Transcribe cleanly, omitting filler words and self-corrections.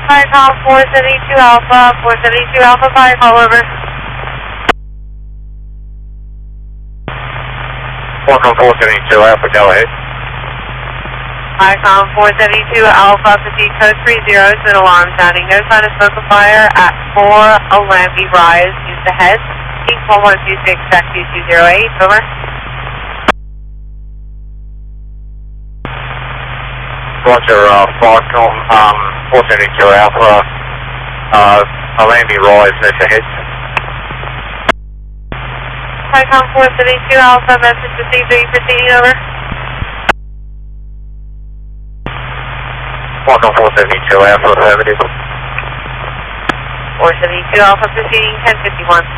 Viacom 472 Alpha, 472 Alpha, fire call over. Welcome 472 Alpha, go ahead. Viacom 472 Alpha, proceed code 30, an alarm sounding. No sign of smoke or fire at 4 Alambi Rise, east ahead. East 1126, taxi 208, over. Roger, Viacom 472 Alpha, Alambi Rise, east ahead. Viacom 472 Alpha, message received, are you proceeding, over? Welcome 472 Alpha, affirmative. 472 Alpha, proceeding 1051.